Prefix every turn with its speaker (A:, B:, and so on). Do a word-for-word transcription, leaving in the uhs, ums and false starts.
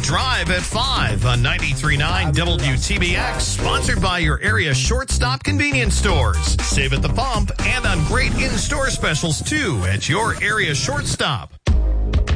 A: Drive at five on ninety-three point nine W T B X, sponsored by your area shortstop convenience stores. Save at the pump and on great in-store specials too at your area shortstop.